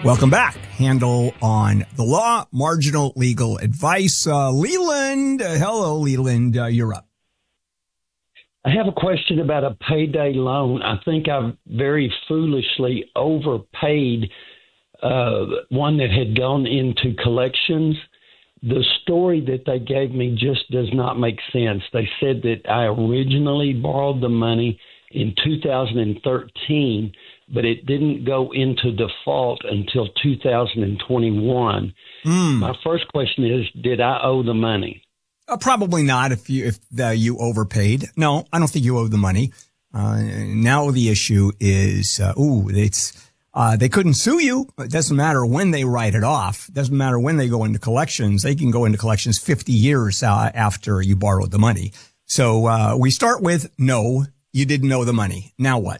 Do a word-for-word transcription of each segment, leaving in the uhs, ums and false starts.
Welcome back. Handle on the law, marginal legal advice. Uh, Leland, uh, hello, Leland, uh, you're up. I have a question about a payday loan. I think I've very foolishly overpaid uh, one that had gone into collections. The story that they gave me just does not make sense. They said that I originally borrowed the money in two thousand thirteen, but it didn't go into default until two thousand twenty-one. Mm. My first question is, did I owe the money? Uh, probably not if you if uh, you overpaid. No, I don't think you owe the money. Uh, now the issue is, uh, ooh, it's uh, they couldn't sue you. It doesn't matter when they write it off. It doesn't matter when they go into collections. They can go into collections fifty years uh, after you borrowed the money. So uh, we start with, no, you didn't owe the money. Now what?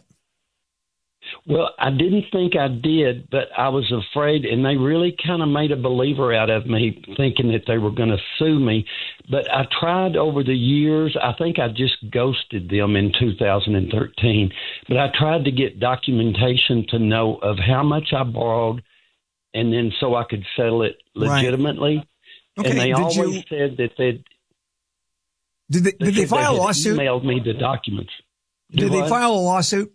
Well, I didn't think I did, but I was afraid, and they really kind of made a believer out of me, thinking that they were going to sue me. But I tried over the years. I think I just ghosted them in two thousand thirteen. But I tried to get documentation to know of how much I borrowed, and then so I could settle it legitimately. Right. Okay. And they did always you, said that they'd did they, they, did they file they a lawsuit? Emailed me the documents. Did Do they what? file a lawsuit?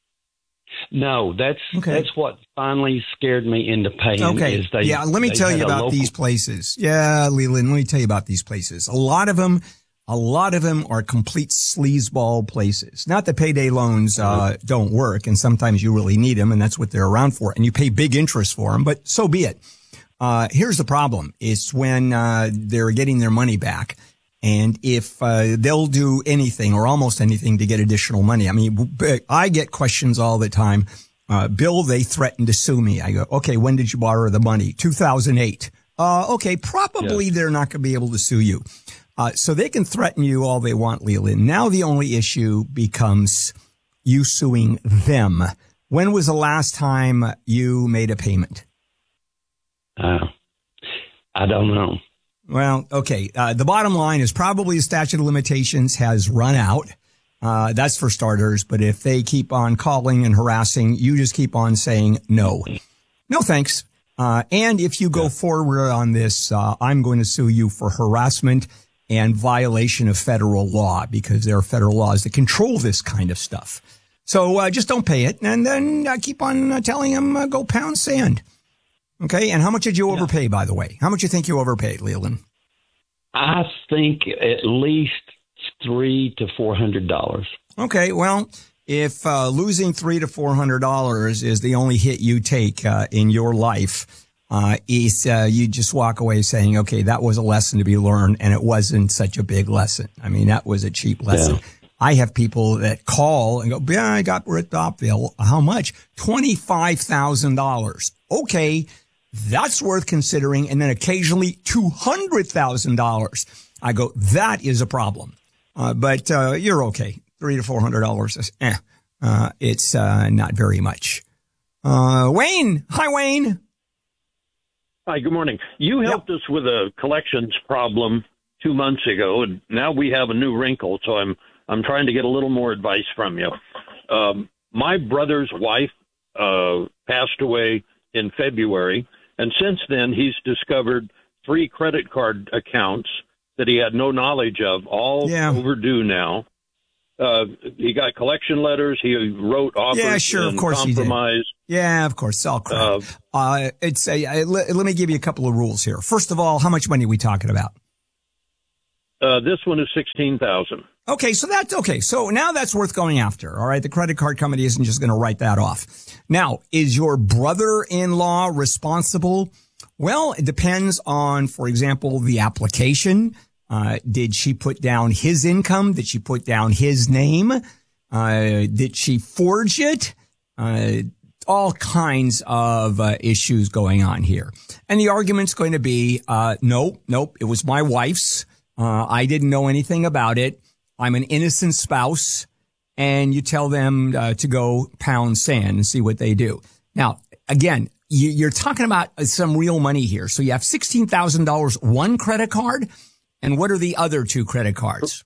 No, that's okay. that's what finally scared me into paying. Okay, is they, yeah. Let me tell you about local... these places. Yeah, Leland, let me tell you about these places. A lot of them, a lot of them are complete sleazeball places. Not that payday loans uh, don't work, and sometimes you really need them, and that's what they're around for, and you pay big interest for them. But so be it. Uh, here's the problem: it's when uh, they're getting their money back. And if uh, they'll do anything or almost anything to get additional money. I mean, I get questions all the time. Uh, Bill, they threatened to sue me. I go, okay, when did you borrow the money? two thousand eight. Uh, okay, probably yeah. They're not going to be able to sue you. Uh, so they can threaten you all they want, Leland. Now the only issue becomes you suing them. When was the last time you made a payment? Uh, I don't know. Well, okay. Uh, the bottom line is probably the statute of limitations has run out. Uh, that's for starters. But if they keep on calling and harassing, you just keep on saying no. No, thanks. Uh, and if you go forward on this, uh, I'm going to sue you for harassment and violation of federal law because there are federal laws that control this kind of stuff. So uh, just don't pay it. And then uh, keep on uh, telling them, uh, go pound sand. Okay, and how much did you overpay, by the way? How much do you think you overpaid, Leland? I think at least three to four hundred dollars. Okay, well, if uh, losing three to four hundred dollars is the only hit you take uh, in your life, uh, is uh, you just walk away saying, "Okay, that was a lesson to be learned, and it wasn't such a big lesson." I mean, that was a cheap lesson. Yeah. I have people that call and go, "Yeah, I got ripped off, Bill. How much? twenty-five thousand dollars." Okay. That's worth considering. And then occasionally two hundred thousand dollars. I go, that is a problem. Uh, but, uh, you're okay. Three to four hundred dollars. Eh, uh, it's, uh, not very much. Uh, Wayne. Hi, Wayne. Hi, good morning. You helped yep. us with a collections problem two months ago, and now we have a new wrinkle. So I'm, I'm trying to get a little more advice from you. Um, my brother's wife, uh, passed away in February. And since then, he's discovered three credit card accounts that he had no knowledge of, all yeah. overdue now. Uh, he got collection letters. He wrote offers yeah, sure, and of course compromise. He did. Yeah, of course. It's all crap. Uh, uh, it's a, uh, let, let me give you a couple of rules here. First of all, how much money are we talking about? Uh, this one is sixteen thousand dollars. Okay, so that's okay. So now that's worth going after. All right. The credit card company isn't just going to write that off. Now, is your brother-in-law responsible? Well, it depends on, for example, the application. Uh, did she put down his income? Did she put down his name? Uh, did she forge it? Uh, all kinds of uh, issues going on here. And the argument's going to be, uh, nope, nope, it was my wife's. Uh, I didn't know anything about it. I'm an innocent spouse, and you tell them uh, to go pound sand and see what they do. Now, again, you, you're talking about some real money here. So you have sixteen thousand dollars one credit card, and what are the other two credit cards?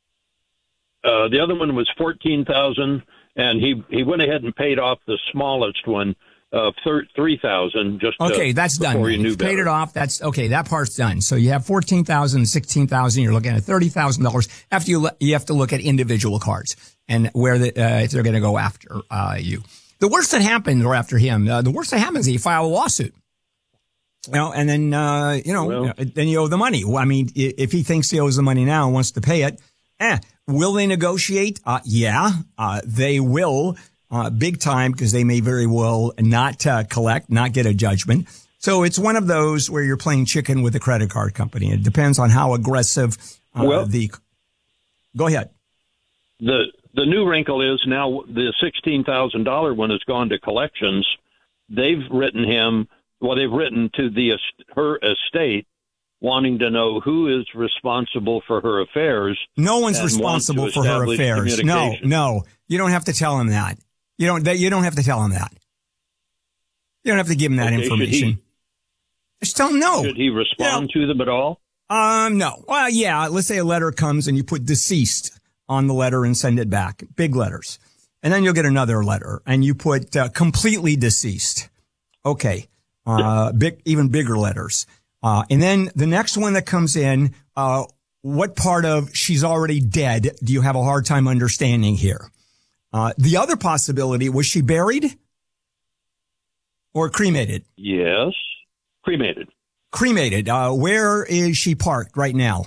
Uh, the other one was fourteen thousand dollars, and he, he went ahead and paid off the smallest one uh, three thousand. Just okay, uh, that's done. Before you You've knew paid better. it off. That's okay. That part's done. So you have fourteen thousand, sixteen thousand. You're looking at thirty thousand dollars. After you, you have to look at individual cards and where the, uh, if they're going to go after uh, you. The worst that happens, or after him, uh, the worst that happens is you file a lawsuit. You know, and then, uh, you know, Well, then you owe the money. I mean, if he thinks he owes the money now and wants to pay it, eh, will they negotiate? Uh, yeah, uh, they will, uh, big time, because they may very well not uh, collect, not get a judgment. So it's one of those where you're playing chicken with the credit card company. It depends on how aggressive uh, well, the, go ahead. The, the new wrinkle is now the sixteen thousand dollars one has gone to collections. They've written him, well, they've written to the her estate wanting to know who is responsible for her affairs. No one's responsible for her affairs. No, no. You don't have to tell him that. You don't, that, you don't have to tell him that. You don't have to give him that okay, information. Should he, Just tell him no. Should he respond you know, to them at all? Um, no. Well, yeah, let's say a letter comes and you put deceased on the letter and send it back. Big letters. And then you'll get another letter and you put uh, completely deceased. Okay. Uh, big, even bigger letters. Uh, and then the next one that comes in, uh, what part of she's already dead do you have a hard time understanding here? Uh, the other possibility, was she buried or cremated? Yes. Cremated. Cremated. Uh, where is she parked right now?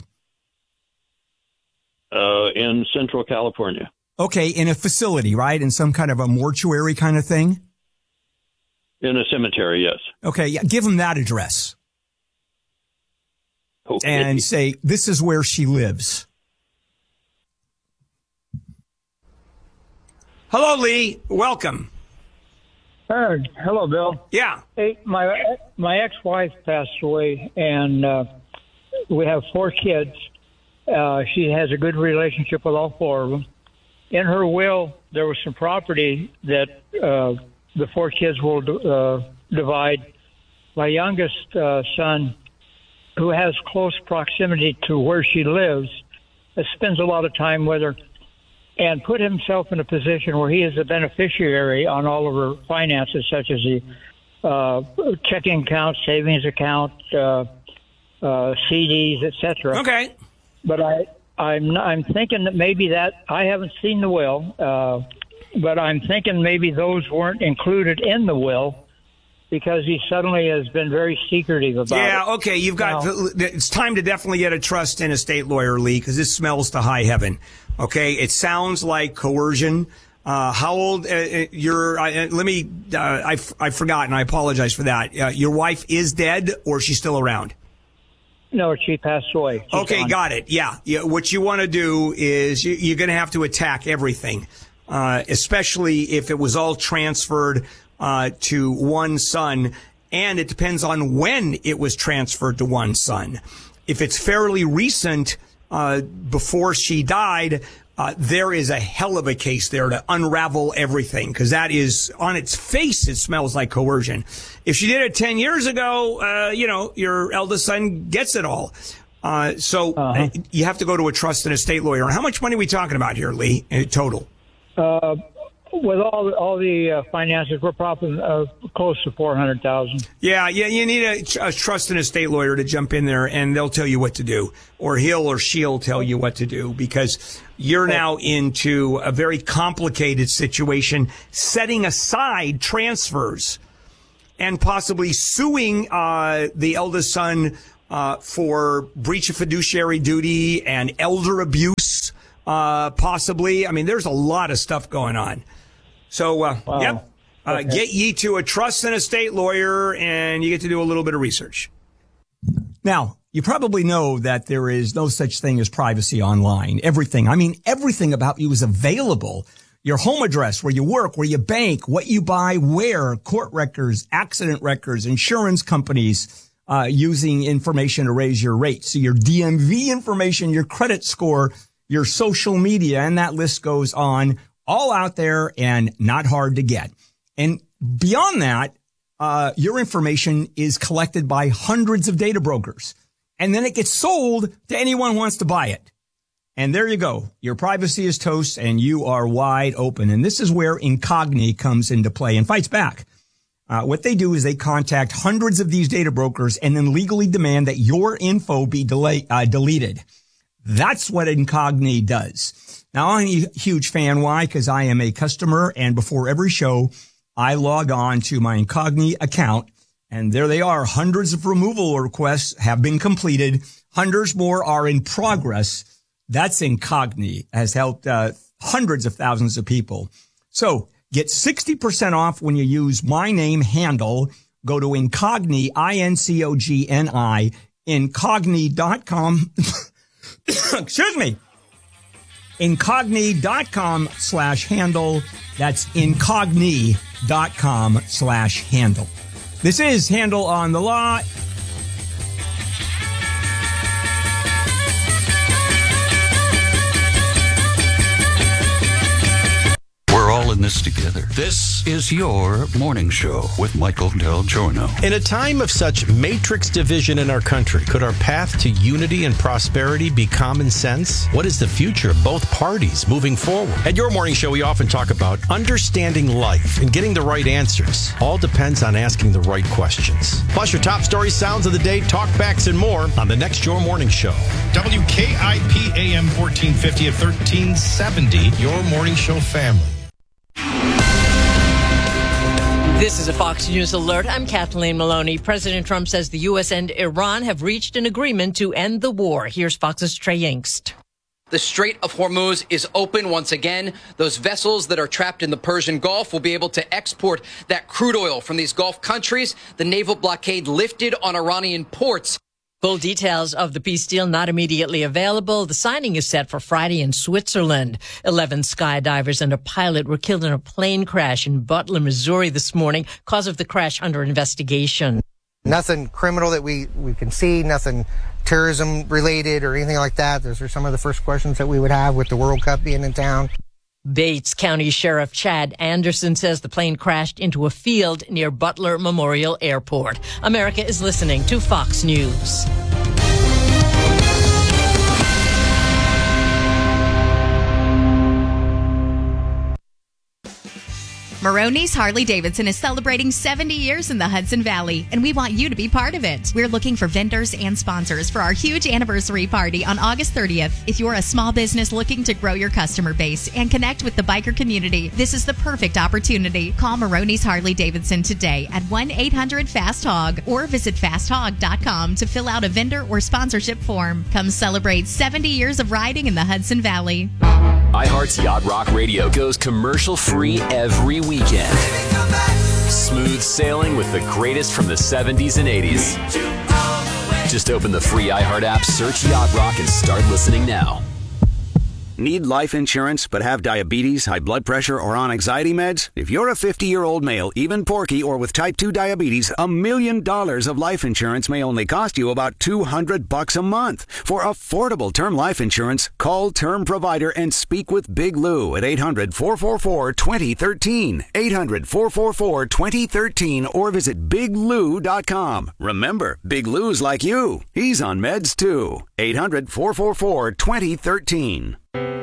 Uh, in Central California. Okay, in a facility, right? In some kind of a mortuary kind of thing? In a cemetery, yes. Okay, yeah, give him that address. Okay. And say, this is where she lives. Hello, Lee. Welcome. Uh, hello, Bill. Yeah. Hey, my my ex-wife passed away, and uh, we have four kids. Uh, she has a good relationship with all four of them. In her will, there was some property that uh, the four kids will uh, divide. My youngest uh, son, who has close proximity to where she lives, uh, spends a lot of time with her, and put himself in a position where he is a beneficiary on all of her finances, such as the uh, checking account, savings account, uh, uh, C Ds, et cetera. Okay. But I, I'm, I'm thinking that maybe that I haven't seen the will, uh, but I'm thinking maybe those weren't included in the will because he suddenly has been very secretive about it. Yeah, okay, you've got, now, it's time to definitely get a trust and estate lawyer, Lee, because this smells to high heaven. Okay, it sounds like coercion. Uh, how old, uh, you're, uh, let me, uh, I, I forgot, and I apologize for that. Uh, your wife is dead, or she's still around? No, she passed away. She's okay, gone. got it. Yeah. yeah. What you want to do is you, you're going to have to attack everything, uh, especially if it was all transferred uh, to one son, and it depends on when it was transferred to one son. If it's fairly recent, uh, before she died, uh, there is a hell of a case there to unravel everything, because that is, on its face, it smells like coercion. If she did it ten years ago, uh, you know, your eldest son gets it all. Uh, so uh-huh. you have to go to a trust and estate lawyer. How much money are we talking about here, Lee, in total? Uh, with all all the uh, finances, we're probably uh, close to four hundred thousand. Yeah, yeah, you need a, a trust and estate lawyer to jump in there, and they'll tell you what to do, or he'll or she'll tell you what to do, because you're now into a very complicated situation, setting aside transfers and possibly suing uh, the eldest son uh, for breach of fiduciary duty and elder abuse, uh, possibly. I mean, there's a lot of stuff going on. So, uh, wow. yep, uh, okay. get ye to a trust and estate lawyer, and you get to do a little bit of research. Now, you probably know that there is no such thing as privacy online. Everything, I mean, everything about you is available. Your home address, where you work, where you bank, what you buy, where, court records, accident records, insurance companies, uh, using information to raise your rates. So your D M V information, your credit score, your social media, and that list goes on, all out there and not hard to get. And beyond that, uh, your information is collected by hundreds of data brokers, and then it gets sold to anyone who wants to buy it. And there you go. Your privacy is toast, and you are wide open. And this is where Incogni comes into play and fights back. Uh, what they do is they contact hundreds of these data brokers and then legally demand that your info be delay, uh, deleted. That's what Incogni does. Now, I'm a huge fan. Why? Because I am a customer, and before every show, I log on to my Incogni account, and there they are. Hundreds of removal requests have been completed. Hundreds more are in progress. That's Incogni, has helped uh, hundreds of thousands of people. So get sixty percent off when you use my name handle. Go to Incogni, I N C O G N I, incogni dot com. Excuse me. Incogni.com slash handle. That's incogni.com slash handle. This is Handle on the Law. In this together. This is your morning show with Michael Del Giorno. In a time of such matrix division in our country, could our path to unity and prosperity be common sense? What is the future of both parties moving forward? At your morning show, we often talk about understanding life and getting the right answers. All depends on asking the right questions. Plus your top stories, sounds of the day, talkbacks, and more on the next Your Morning Show. W K I P A M fourteen fifty at thirteen seventy, Your Morning Show family. This is a Fox News alert. I'm Kathleen Maloney. President Trump says the U S and Iran have reached an agreement to end the war. Here's Fox's Trey Yingst. The Strait of Hormuz is open once again. Those vessels that are trapped in the Persian Gulf will be able to export that crude oil from these Gulf countries. The naval blockade lifted on Iranian ports. Full details of the peace deal not immediately available. The signing is set for Friday in Switzerland. Eleven skydivers and a pilot were killed in a plane crash in Butler, Missouri this morning. Cause of the crash under investigation. Nothing criminal that we, we can see, nothing terrorism related or anything like that. Those are some of the first questions that we would have with the World Cup being in town. Bates County Sheriff Chad Anderson says the plane crashed into a field near Butler Memorial Airport. America is listening to Fox News. Maroney's Harley-Davidson is celebrating seventy years in the Hudson Valley, and we want you to be part of it. We're looking for vendors and sponsors for our huge anniversary party on August thirtieth. If you're a small business looking to grow your customer base and connect with the biker community, this is the perfect opportunity. Call Maroney's Harley-Davidson today at one eight hundred fast hog or visit fast hog dot com to fill out a vendor or sponsorship form. Come celebrate seventy years of riding in the Hudson Valley. iHeart's Yacht Rock Radio goes commercial-free every weekend. Smooth sailing with the greatest from the seventies and eighties. Just open the free iHeart app, search Yacht Rock, and start listening now. Need life insurance but have diabetes, high blood pressure, or on anxiety meds? If you're a fifty-year-old male, even porky, or with type two diabetes, a million dollars of life insurance may only cost you about two hundred bucks a month. For affordable term life insurance, call Term Provider and speak with Big Lou at eight hundred, four four four, two zero one three, eight hundred, four four four, two zero one three, or visit big lou dot com. Remember, Big Lou's like you. He's on meds too. eight hundred, four four four, two zero one three.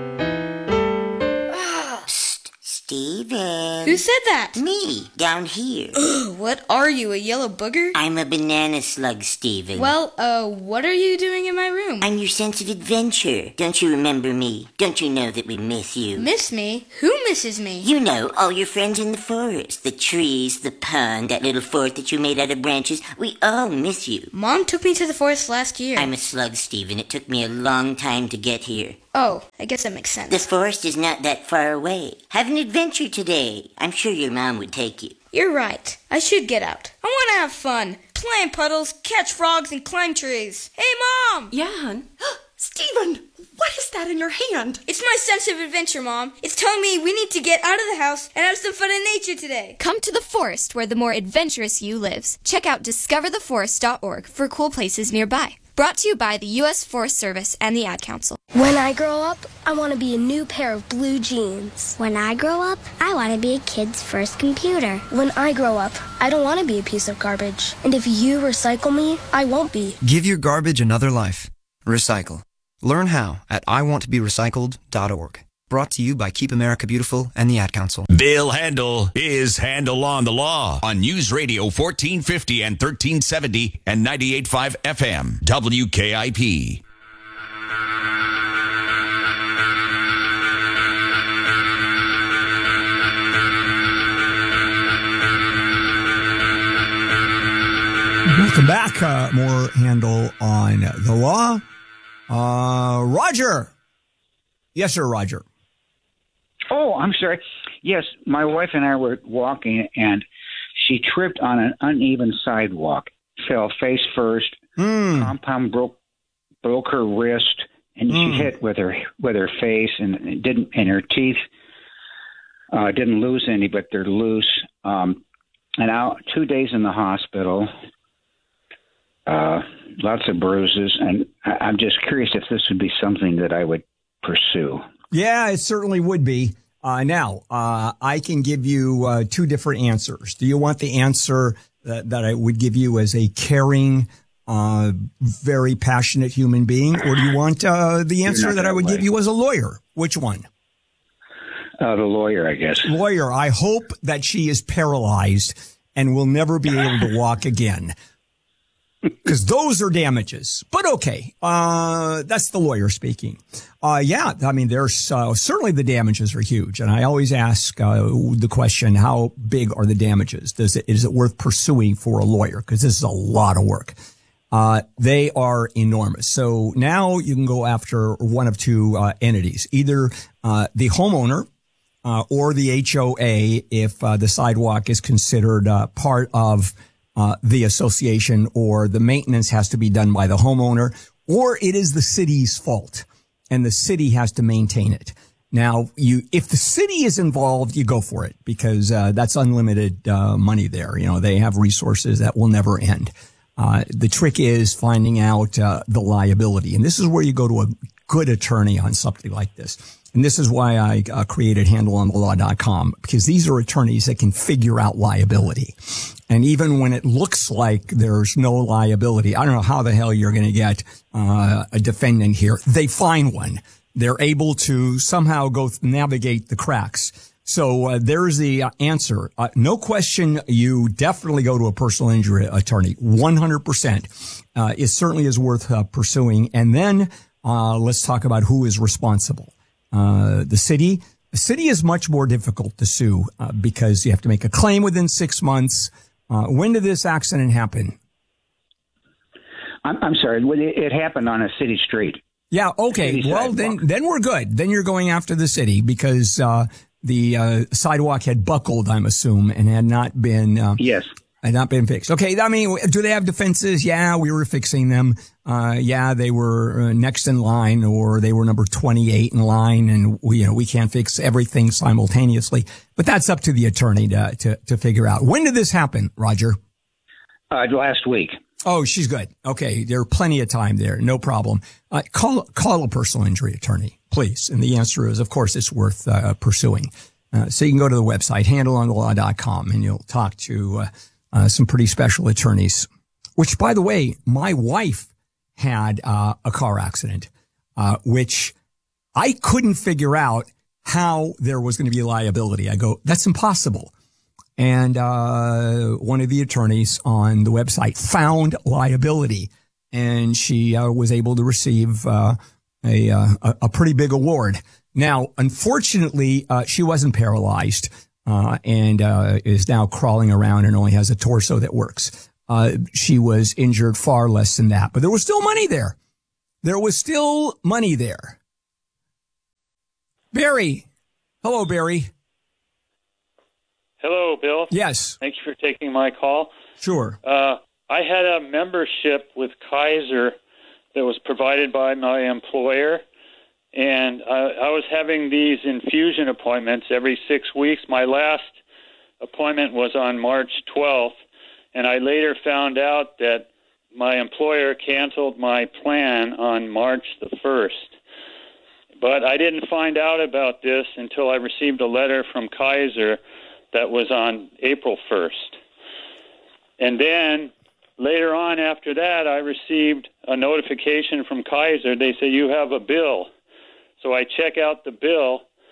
Steven. Who said that? Me, down here. Ugh, what are you, a yellow booger? I'm a banana slug, Steven. Well, uh, what are you doing in my room? I'm your sense of adventure. Don't you remember me? Don't you know that we miss you? Miss me? Who misses me? You know, all your friends in the forest. The trees, the pond, that little fort that you made out of branches. We all miss you. Mom took me to the forest last year. I'm a slug, Steven. It took me a long time to get here. Oh, I guess that makes sense. The forest is not that far away. Have an adventure today. I'm sure your mom would take you. You're right. I should get out. I want to have fun. Play in puddles, catch frogs, and climb trees. Hey, Mom! Yeah, hon? Steven, what is that in your hand? It's my sense of adventure, Mom. It's telling me we need to get out of the house and have some fun in nature today. Come to the forest where the more adventurous you lives. Check out discover the forest dot org for cool places nearby. Brought to you by the U S Forest Service and the Ad Council. When I grow up, I want to be a new pair of blue jeans. When I grow up, I want to be a kid's first computer. When I grow up, I don't want to be a piece of garbage. And if you recycle me, I won't be. Give your garbage another life. Recycle. Learn how at I want to be recycled dot org. Brought to you by Keep America Beautiful and the Ad Council. Bill Handel is Handel on the Law on News Radio fourteen fifty and thirteen seventy and ninety-eight point five F M, W K I P. Welcome back. Uh, more Handel on the Law. Uh, Roger. Yes, sir, Roger. Oh, I'm sorry. Yes, my wife and I were walking, and she tripped on an uneven sidewalk, fell face first, mm. compound broke broke her wrist, and mm. she hit with her with her face, and it didn't, and her teeth uh, didn't lose any, but they're loose. Um, and out two days in the hospital. Uh, lots of bruises, and I- I'm just curious if this would be something that I would pursue. Yeah, it certainly would be. Uh, now, uh, I can give you uh, two different answers. Do you want the answer that, that I would give you as a caring, uh, very passionate human being, or do you want uh, the answer that, that I would way. give you as a lawyer? Which one? Uh, the lawyer, I guess. Lawyer, I hope that she is paralyzed and will never be able to walk again. Because those are damages. But okay, uh, that's the lawyer speaking. Uh, yeah, I mean, there's uh, certainly the damages are huge. And I always ask uh, the question, how big are the damages? Does it, is it worth pursuing for a lawyer? Because this is a lot of work. Uh, they are enormous. So now you can go after one of two uh, entities, either uh, the homeowner uh, or the H O A if uh, the sidewalk is considered uh, part of Uh, the association, or the maintenance has to be done by the homeowner, or it is the city's fault and the city has to maintain it. Now, you, if the city is involved, you go for it because, uh, that's unlimited, uh, money there. You know, they have resources that will never end. Uh, the trick is finding out, uh, the liability. And this is where you go to a good attorney on something like this. And this is why I uh, created handle on the law dot com, because these are attorneys that can figure out liability. And even when it looks like there's no liability, I don't know how the hell you're going to get uh, a defendant here. They find one. They're able to somehow go th- navigate the cracks. So uh, there's the uh, answer. Uh, no question, you definitely go to a personal injury attorney. one hundred percent. Uh, it certainly is worth uh, pursuing. And then uh, let's talk about who is responsible. Uh, the city, the city is much more difficult to sue, uh, because you have to make a claim within six months. Uh, when did this accident happen? I'm, I'm sorry. It happened on a city street. Yeah. Okay. City well, sidewalk. then, then we're good. Then you're going after the city because, uh, the, uh, sidewalk had buckled, I'm assume, and had not been, uh, yes. Had not been fixed. Okay. I mean, do they have defenses? Yeah, we were fixing them. Uh, yeah, they were next in line, or they were number twenty-eight in line, and we, you know, we can't fix everything simultaneously. But that's up to the attorney to, to, to figure out. When did this happen, Roger? Uh, last week. Oh, she's good. Okay. There are plenty of time there. No problem. Uh, call, call a personal injury attorney, please. And the answer is, of course, it's worth, uh, pursuing. Uh, so you can go to the website, handle on the law dot com, and you'll talk to, uh, uh, some pretty special attorneys, which, by the way, my wife had, uh, a car accident, uh, which I couldn't figure out how there was going to be liability. I go, that's impossible. And, uh, one of the attorneys on the website found liability, and she, uh, was able to receive, uh, a, uh, a pretty big award. Now, unfortunately, uh, she wasn't paralyzed, uh, and, uh, is now crawling around and only has a torso that works. Uh, she was injured far less than that, but there was still money there. There was still money there. Barry. Hello, Barry. Hello, Bill. Yes. Thank you for taking my call. Sure. Uh, I had a membership with Kaiser that was provided by my employer, and I, I was having these infusion appointments every six weeks. My last appointment was on March twelfth, and I later found out that my employer canceled my plan on March the first. But I didn't find out about this until I received a letter from Kaiser that was on April first. And then later on after that, I received a notification from Kaiser. They say, you have a bill. So I check out the bill,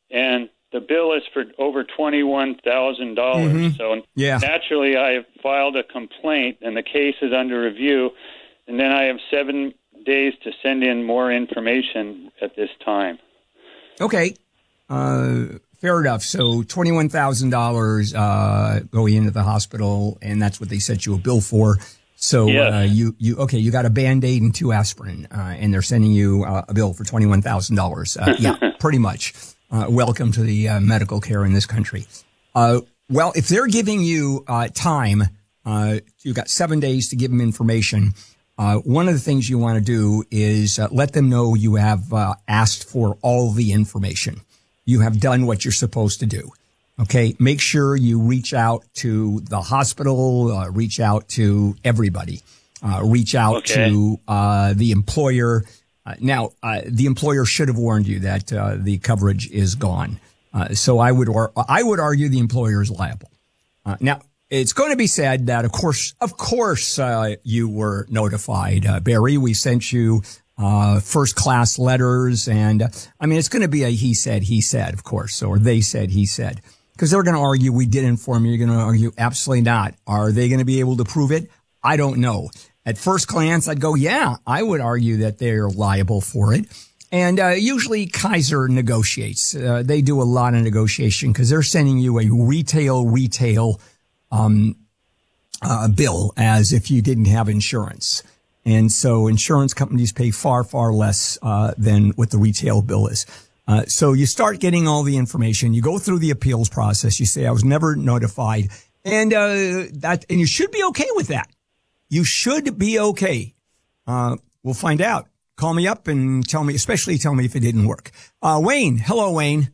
and the bill is for over twenty-one thousand dollars. Mm-hmm. So yeah. naturally, I have filed a complaint, and the case is under review. And then I have seven days to send in more information at this time. Okay. Uh, fair enough. So twenty-one thousand dollars uh, going into the hospital, and that's what they set you a bill for. So Yes. uh, you, you okay, you got a Band-Aid and two aspirin, uh, and they're sending you uh, a bill for twenty-one thousand dollars. Uh, yeah, pretty much. Uh, welcome to the uh, medical care in this country. Uh, well, if they're giving you uh, time, uh, you've got seven days to give them information. Uh, one of the things you want to do is uh, let them know you have uh, asked for all the information. You have done what you're supposed to do. Okay. Make sure you reach out to the hospital, uh, reach out to everybody, uh, reach out Okay. to, uh, the employer. Uh, now, uh, the employer should have warned you that, uh, the coverage is gone. Uh, so I would, or I would argue the employer is liable. Uh, now, it's going to be said that, of course, of course, uh, you were notified, uh, Barry. We sent you, uh, first class letters. And uh, I mean, it's going to be a he said, he said, of course, or they said, he said, because they're going to argue we did inform you. You're going to argue absolutely not. Are they going to be able to prove it? I don't know. At first glance, I'd go, yeah, I would argue that they're liable for it. And uh, usually Kaiser negotiates. Uh, they do a lot of negotiation because they're sending you a retail, retail um, uh, bill as if you didn't have insurance. And so insurance companies pay far, far less uh, than what the retail bill is. Uh, so you start getting all the information. You go through the appeals process. You say, I was never notified. And uh, that, and you should be okay with that. You should be okay. Uh, we'll find out. Call me up and tell me, especially tell me if it didn't work. Uh, Wayne. Hello, Wayne.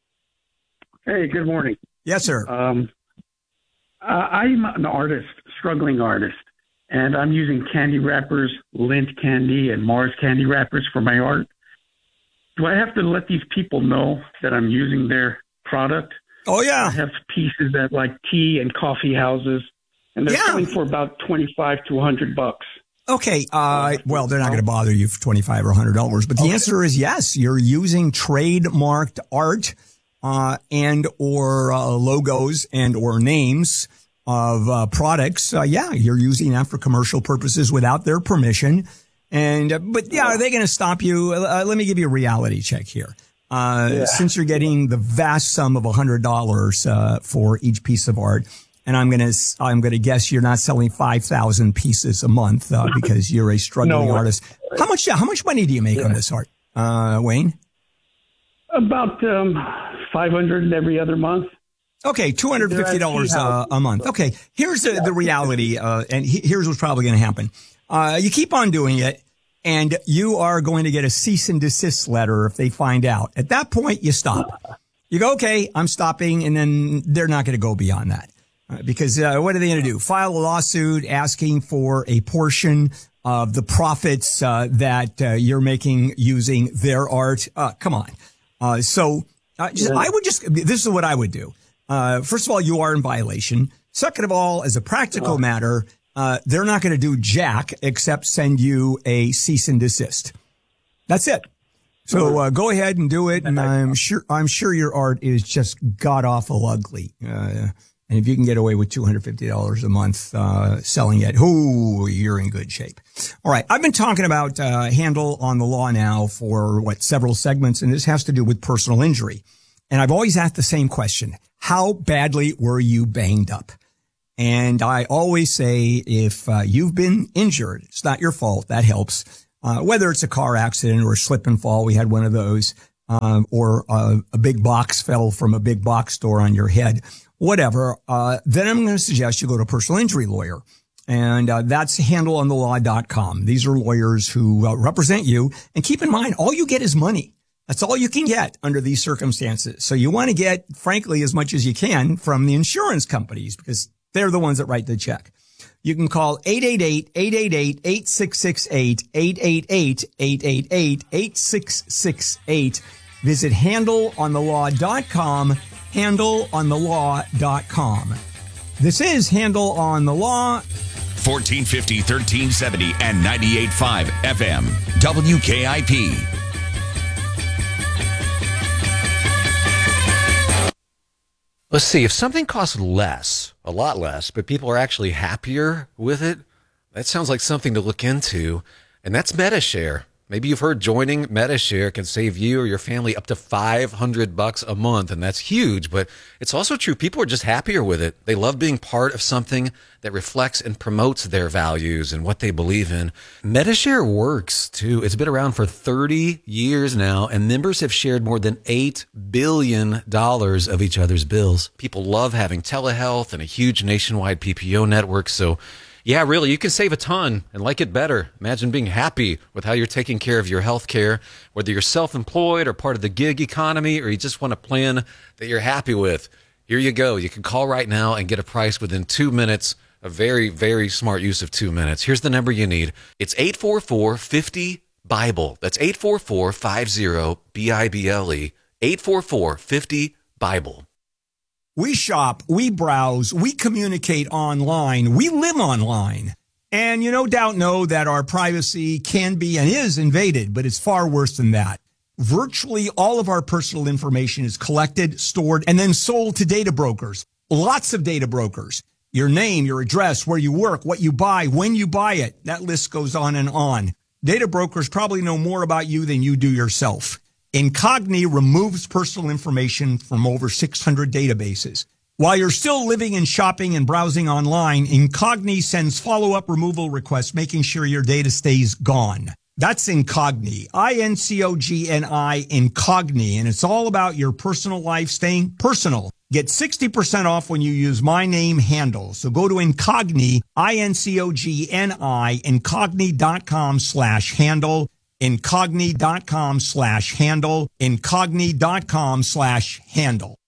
Hey, good morning. Yes, sir. Um, uh, I'm an artist, struggling artist, and I'm using candy wrappers, Lindt candy and Mars candy wrappers for my art. Do I have to let these people know that I'm using their product? Oh, yeah. I have pieces at like tea and coffee houses, and they're Yeah. selling for about twenty-five to one hundred bucks. Okay. Uh, well, they're not going to bother you for twenty-five or one hundred dollars, but the Okay. answer is yes. You're using trademarked art, uh, and or, uh, logos and or names of, uh, products. Uh, yeah, you're using that for commercial purposes without their permission. And, uh, but yeah, are they going to stop you? Uh, let me give you a reality check here. Uh, Yeah. since you're getting the vast sum of one hundred dollars, uh, for each piece of art, and I'm going to, I'm going to guess you're not selling five thousand pieces a month, uh, because you're a struggling No. artist. How much, how much money do you make Yeah. on this art, uh, Wayne? About um, five hundred every other month. Okay, two hundred fifty dollars uh, a month. Okay, here's the, the reality, uh, and he, here's what's probably going to happen. Uh, you keep on doing it, and you are going to get a cease and desist letter if they find out. At that point, you stop. You go, okay, I'm stopping, and then they're not going to go beyond that. Uh, because uh, what are they going to do? File a lawsuit asking for a portion of the profits uh, that uh, you're making using their art? Uh, come on. Uh, so uh, just, I would just, this is what I would do. Uh, first of all, you are in violation. Second of all, as a practical matter, uh, they're not going to do jack except send you a cease and desist. That's it. So uh, go ahead and do it. And I'm sure, I'm sure your art is just god awful ugly. Uh, and if you can get away with two hundred fifty dollars a month, uh, selling it, ooh, you're in good shape. All right. I've been talking about, uh, Handle on the Law now for what, several segments. And this has to do with personal injury. And I've always asked the same question. How badly were you banged up? And I always say, if uh, you've been injured, it's not your fault. That helps. Uh, whether it's a car accident or a slip and fall, we had one of those, um, or uh, a big box fell from a big box store on your head, whatever. Uh, then I'm going to suggest you go to a personal injury lawyer. And uh, that's handle on the law dot com. These are lawyers who uh, represent you. And keep in mind, all you get is money. That's all you can get under these circumstances. So you want to get, frankly, as much as you can from the insurance companies because they're the ones that write the check. You can call eight eight eight, eight eight eight, eight six six eight, eight eight eight, eight eight eight, eight six six eight. Visit handle on the law dot com, handle on the law dot com. This is Handle on the Law. fourteen fifty, thirteen seventy, and ninety-eight point five F M. W K I P. Let's see, if something costs less, a lot less, but people are actually happier with it, that sounds like something to look into, and that's MediShare. Maybe you've heard joining MediShare can save you or your family up to five hundred bucks a month, and that's huge, but it's also true. People are just happier with it. They love being part of something that reflects and promotes their values and what they believe in. MediShare works, too. It's been around for thirty years now, and members have shared more than eight billion dollars of each other's bills. People love having telehealth and a huge nationwide P P O network, so yeah, really, you can save a ton and like it better. Imagine being happy with how you're taking care of your health care, whether you're self-employed or part of the gig economy, or you just want a plan that you're happy with. Here you go. You can call right now and get a price within two minutes. A very, very smart use of two minutes. Here's the number you need. It's eight four four, five zero, BIBLE. That's eight four four, five zero, B I B L E. eight four four, five zero, BIBLE. We shop, we browse, we communicate online, we live online. And you no doubt know that our privacy can be and is invaded, but it's far worse than that. Virtually all of our personal information is collected, stored, and then sold to data brokers. Lots of data brokers. Your name, your address, where you work, what you buy, when you buy it. That list goes on and on. Data brokers probably know more about you than you do yourself. Incogni removes personal information from over six hundred databases. While you're still living and shopping and browsing online, Incogni sends follow-up removal requests, making sure your data stays gone. That's Incogni, I N C O G N I, Incogni, and it's all about your personal life staying personal. Get sixty percent off when you use my name handle. So go to Incogni, I N C O G N I, incogni.com slash handle. Incogni.com slash handle. Incogni.com slash handle.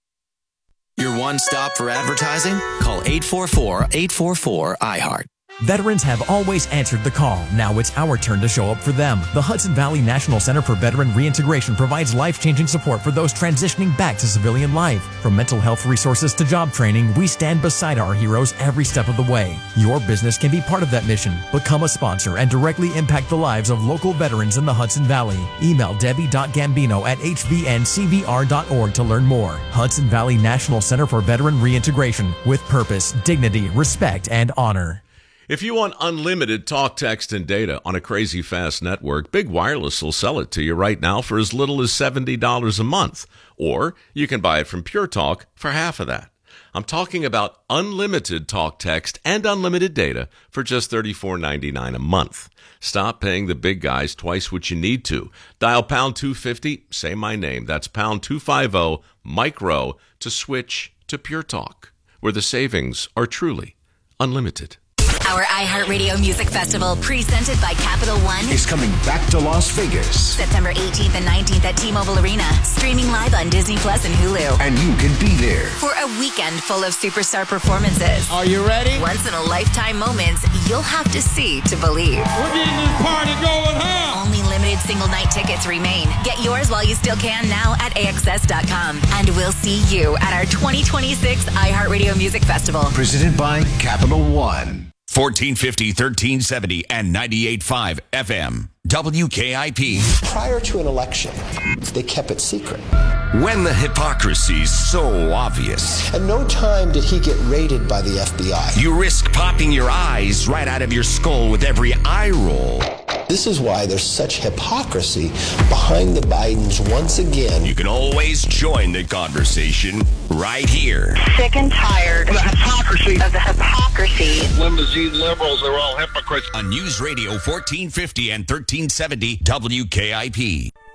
Your one stop for advertising? Call eight four four, eight four four, I heart. Veterans have always answered the call. Now it's our turn to show up for them. The Hudson Valley National Center for Veteran Reintegration provides life-changing support for those transitioning back to civilian life. From mental health resources to job training, we stand beside our heroes every step of the way. Your business can be part of that mission. Become a sponsor and directly impact the lives of local veterans in the Hudson Valley. Email debbie dot gambino at h v n c v r dot org to learn more. Hudson Valley National Center for Veteran Reintegration, with purpose, dignity, respect, and honor. If you want unlimited talk, text, and data on a crazy fast network, Big Wireless will sell it to you right now for as little as seventy dollars a month. Or you can buy it from Pure Talk for half of that. I'm talking about unlimited talk, text, and unlimited data for just thirty-four ninety-nine a month. Stop paying the big guys twice what you need to. Dial pound two fifty, say my name. That's pound two fifty, micro, to switch to Pure Talk, where the savings are truly unlimited. Our iHeartRadio Music Festival, presented by Capital One, is coming back to Las Vegas. September eighteenth and nineteenth at T-Mobile Arena. Streaming live on Disney Plus and Hulu. And you can be there for a weekend full of superstar performances. Are you ready? Once-in-a-lifetime moments you'll have to see to believe. We're getting this party going, huh? Only limited single-night tickets remain. Get yours while you still can now at A X S dot com. And we'll see you at our twenty twenty-six iHeartRadio Music Festival. Presented by Capital One. fourteen fifty, thirteen seventy, and ninety-eight point five F M. W K I P. Prior to an election, they kept it secret. When the hypocrisy's so obvious. At no time did he get raided by the F B I. You risk popping your eyes right out of your skull with every eye roll. This is why there's such hypocrisy behind the Bidens once again. You can always join the conversation right here. Sick and tired of the hypocrisy. Of the hypocrisy. Limousine liberals are all hypocrites. On News Radio fourteen fifty and thirteen seventy W K I P.